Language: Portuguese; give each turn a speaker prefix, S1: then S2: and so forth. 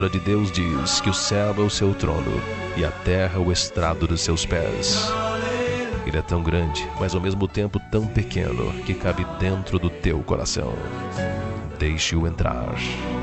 S1: de Deus diz que o céu é o seu trono e a terra o estrado dos seus pés. Ele é tão grande, mas ao mesmo tempo tão pequeno, que cabe dentro do teu coração. Deixe-o entrar.